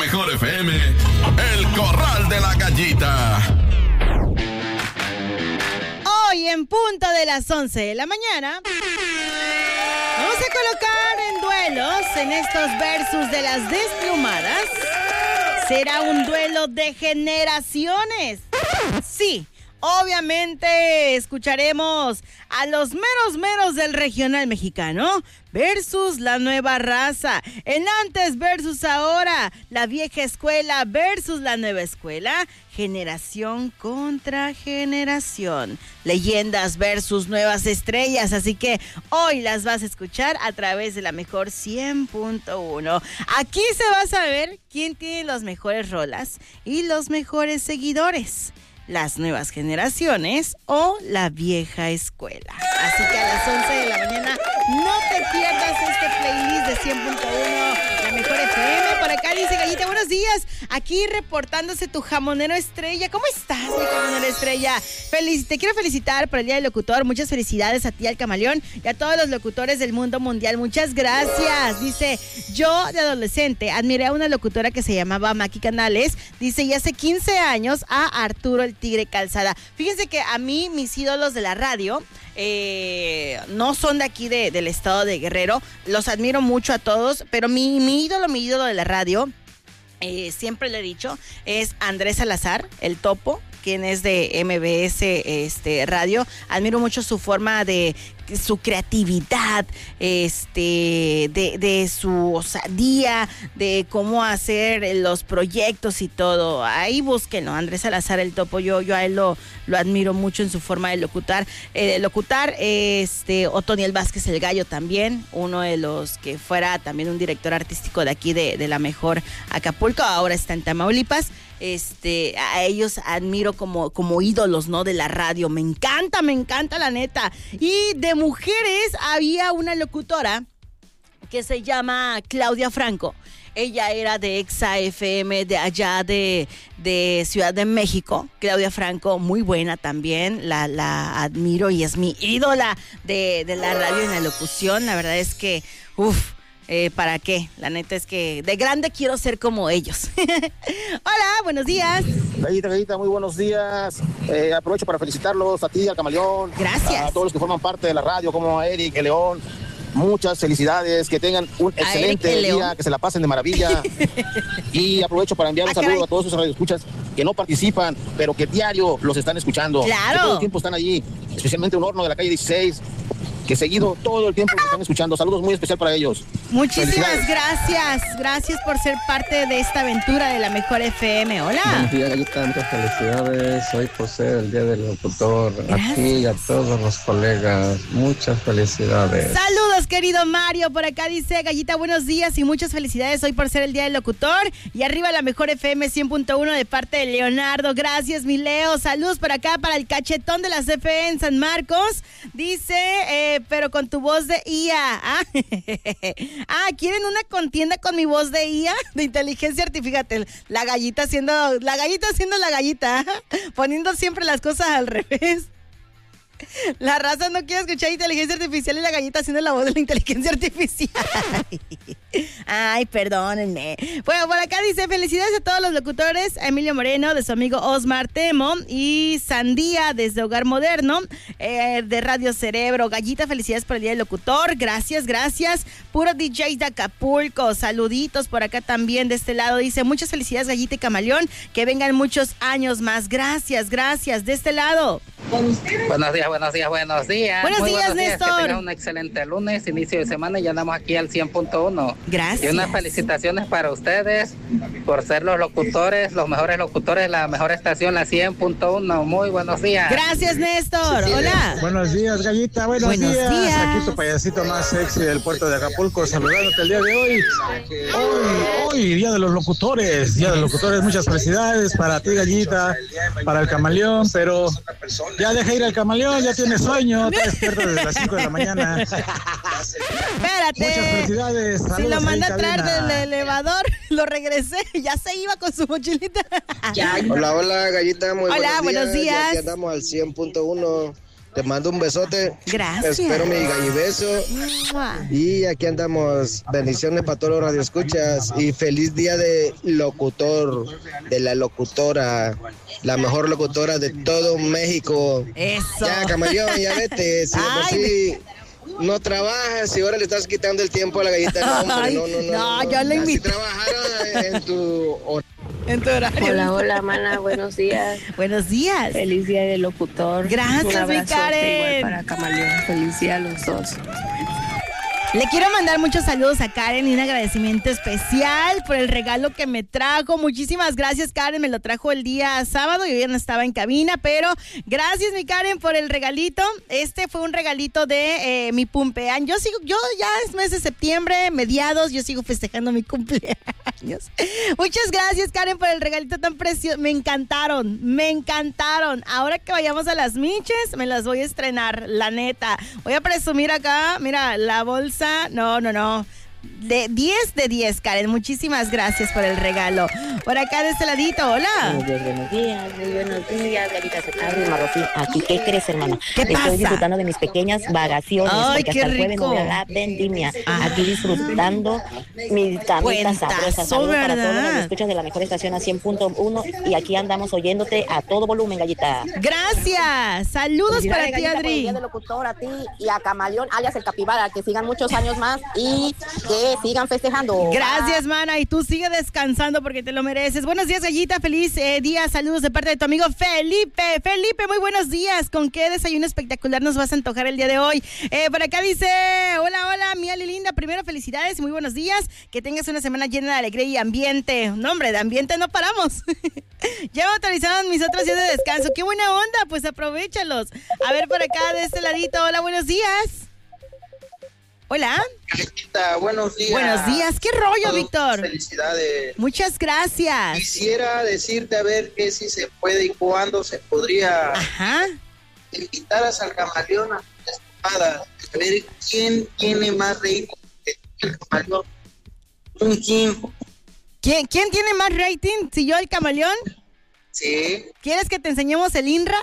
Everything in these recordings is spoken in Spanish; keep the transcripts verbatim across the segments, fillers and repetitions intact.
mejor F M, El Corral de la Gallita. Hoy en punto de las once de la mañana vamos a colocar en duelos en estos versus de las desplumadas. Será un duelo de generaciones. Sí, obviamente escucharemos a los meros meros del regional mexicano versus la nueva raza. El antes versus ahora. La vieja escuela versus la nueva escuela. Generación contra generación. Leyendas versus nuevas estrellas. Así que hoy las vas a escuchar a través de la mejor cien punto uno. Aquí se va a saber quién tiene las mejores rolas y los mejores seguidores. Las nuevas generaciones o la vieja escuela. Así que a las once de la mañana no te pierdas este playlist de cien punto uno, la mejor F M. Por acá dice Gallita, buenos días. Aquí reportándose tu jamonero estrella. ¿Cómo estás, mi jamonero estrella? Feliz, te quiero felicitar por el Día del Locutor. Muchas felicidades a ti, al Camaleón, y a todos los locutores del mundo mundial. Muchas gracias. Dice, yo de adolescente admiré a una locutora que se llamaba Maki Canales. Dice, y hace quince años a Arturo el Tigre Calzada. Fíjense que a mí, mis ídolos de la radio, eh, no son de aquí de, del estado de Guerrero. Los admiro mucho a todos, pero mi, mi ídolo, mi ídolo de la radio, eh, siempre le he dicho, es Andrés Salazar, el Topo, quien es de M B S este, Radio. Admiro mucho su forma de, su creatividad, este, de, de su osadía, de cómo hacer los proyectos y todo. Ahí búsquenlo, Andrés Salazar, el Topo. Yo, yo a él lo, lo admiro mucho en su forma de locutar. Eh, locutar, este, Otoniel Vázquez el Gallo también, uno de los que fuera también un director artístico de aquí de, de la mejor Acapulco, ahora está en Tamaulipas. Este, a ellos admiro como, como ídolos, ¿no? De la radio. Me encanta, me encanta, la neta. Y de mujeres había una locutora que se llama Claudia Franco. Ella era de Exa F M de allá de, de Ciudad de México. Claudia Franco, muy buena también. La, la admiro y es mi ídola de, de la radio en la locución. La verdad es que, uff. Eh, ¿Para qué? La neta es que de grande quiero ser como ellos. Hola, buenos días. Gallita, Gallita, muy buenos días. Eh, aprovecho para felicitarlos a ti, al Camaleón. Gracias. A todos los que forman parte de la radio, como a Eric, el León. Muchas felicidades, que tengan un a excelente Eric, día, que se la pasen de maravilla. Y aprovecho para enviar un saludo caray. a todos esos radioescuchas que no participan, pero que diario los están escuchando. Claro. Que todo el tiempo están allí, especialmente un horno de la calle dieciséis. Que seguido todo el tiempo nos están escuchando. Saludos muy especial para ellos. Muchísimas gracias. Gracias por ser parte de esta aventura de la mejor F M. Hola. Buenos días, Gallita. Muchas felicidades. Hoy por ser el Día del Locutor. Gracias. A ti y a todos los colegas. Muchas felicidades. Saludos, querido Mario. Por acá dice Gallita, buenos días y muchas felicidades hoy por ser el Día del Locutor. Y arriba la mejor F M cien punto uno de parte de Leonardo. Gracias, mi Leo. Saludos por acá para el cachetón de la C F E en San Marcos. Dice... Eh, pero con tu voz de I A. Ah, ah, ¿quieren una contienda con mi voz de I A? De inteligencia artificial. La gallita haciendo, la gallita haciendo la gallita. Poniendo siempre las cosas al revés. La raza no quiere escuchar inteligencia artificial y la gallita haciendo la voz de la inteligencia artificial. Ay, perdónenme. Bueno, por acá dice, felicidades a todos los locutores, a Emilio Moreno, de su amigo Osmar Temo, y Sandía, desde Hogar Moderno, eh, de Radio Cerebro. Gallita, felicidades por el Día del Locutor. Gracias, gracias. Puro D J de Acapulco. Saluditos por acá también de este lado. Dice, muchas felicidades, Gallita y Camaleón. Que vengan muchos años más. Gracias, gracias. De este lado. Buenos días, buenos días, buenos días. Buenos Muy días, buenos días, Néstor. que tengan un excelente lunes, inicio de semana, y andamos aquí al cien punto uno. Gracias. Y unas felicitaciones para ustedes por ser los locutores, los mejores locutores de la mejor estación, la cien punto uno. Muy buenos días. Gracias, Néstor. Sí, sí. Hola. Buenos días, Gallita. Buenos, Buenos días. días. Aquí tu payasito más sexy del puerto de Acapulco, saludándote el día de hoy. Hoy, hoy, Día de los Locutores. Día de los Locutores, muchas felicidades para ti, Gallita, para el Camaleón, pero ya deja ir al Camaleón, ya tiene sueño, te despiertas desde las cinco de la mañana. Espérate. Muchas felicidades. Si lo manda a traer del elevador, lo regresé, ya se iba con su mochilita. Hola, hola, Gallita, muy hola, buenos días. buenos días. Ya, aquí andamos al cien punto uno. Te mando un besote. Gracias. Espero mi gallibeso. Y aquí andamos. Bendiciones para todos los radioescuchas. Y feliz día de locutor, de la locutora, la mejor locutora de todo México. Eso. Ya, camaleón, ya vete. Si de por sí no trabajas y ahora le estás quitando el tiempo a la gallita. No, hombre, Ay, no, no, no. no, no, yo le Así invito. trabajaron en tu En tu horario. Hola, hola, mana, buenos días. Buenos días. Feliz día del locutor. Gracias, Un abrazote mi Karen. igual para Camaleón. Feliz día a los dos. Le quiero mandar muchos saludos a Karen y un agradecimiento especial por el regalo que me trajo. Muchísimas gracias, Karen. Me lo trajo el día sábado y hoy ya no estaba en cabina, pero gracias, mi Karen, por el regalito. Este fue un regalito de eh, mi cumpleaños. Yo sigo, yo ya es mes de septiembre, mediados, yo sigo festejando mi cumpleaños. Muchas gracias, Karen, por el regalito tan precioso. Me encantaron, me encantaron. Ahora que vayamos a las Miches, me las voy a estrenar, la neta. Voy a presumir acá, mira, la bolsa. No, no, no. De diez de diez, Karen. Muchísimas gracias por el regalo. Por acá de este ladito, hola. Buenos días, buenos días, muy buenos días, Galita Secarri, Marroquín. Aquí, ¿qué crees, hermana? ¿Qué Estoy pasa? disfrutando de mis pequeñas vacaciones. Ay, porque qué hasta el jueves rico. me voy a la vendimia. Ah. Aquí disfrutando mis camitas Cuentazo, sabrosas. Saludos para todos ¿verdad? los escuchas de la mejor estación a cien punto uno. Y aquí andamos oyéndote a todo volumen, Gallita. Gracias. Saludos para ti, Gallita, por el Adri. día del locutor, a ti y a Camaleón, alias el Capibara. Que sigan muchos años más y que sigan festejando. Gracias, mana. Y tú sigue descansando porque te lo mereces. Buenos días, Gallita. Feliz eh, día. Saludos de parte de tu amigo Felipe. Felipe, muy buenos días. ¿Con qué desayuno espectacular nos vas a antojar el día de hoy? Eh, por acá dice, hola, hola, mi Ali linda. Primero, felicidades y muy buenos días. Que tengas una semana llena de alegría y ambiente. No, hombre, de ambiente no paramos. Ya me autorizaron mis otros días de descanso. ¡Qué buena onda! Pues aprovéchalos. A ver, por acá de este ladito. Hola, buenos días. Hola. Buenos días. Buenos días. ¿Qué rollo, Todos, Víctor? Felicidades. Muchas gracias. Quisiera decirte a ver qué si se puede y cuándo se podría Ajá. invitar a San Camaleón a las espadas, a ver quién tiene más rating que el Camaleón. Un quién. ¿Quién, ¿Quién tiene más rating? ¿Si yo, el Camaleón? Sí. ¿Quieres que te enseñemos el INRA?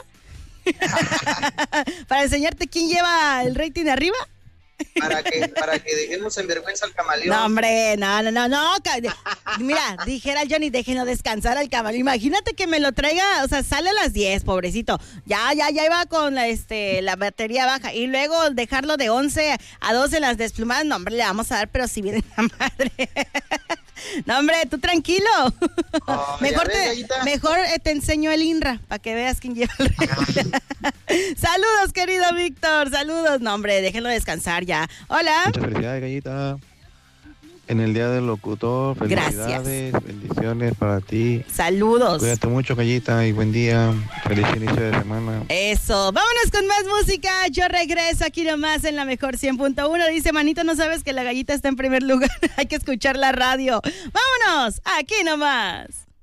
Para enseñarte quién lleva el rating de arriba. Para que, para que dejemos en vergüenza al Camaleón. No, hombre, no, no, no, no. Mira, dijera el Johnny, déjenlo descansar al Camaleón. Imagínate que me lo traiga, o sea, sale a las diez, pobrecito. Ya, ya, ya iba con la, este, la batería baja. Y luego dejarlo de once a doce en las desplumadas. No, hombre, le vamos a dar, pero si viene la madre. No, hombre, tú tranquilo. Oh, mejor ves, te, Gallita. mejor eh, te enseño el INRA para que veas quién lleva el rating. Saludos, querido Víctor. Saludos. No, hombre, déjenlo descansar ya. Hola. Muchas felicidades, Gallita. En el día del locutor, felicidades, Gracias. bendiciones para ti. Saludos. Cuídate mucho, Gallita, y buen día. Feliz inicio de semana. Eso, vámonos con más música. Yo regreso aquí nomás en la mejor cien punto uno. Dice, manito, no sabes que la Gallita está en primer lugar. Hay que escuchar la radio. Vámonos, aquí nomás.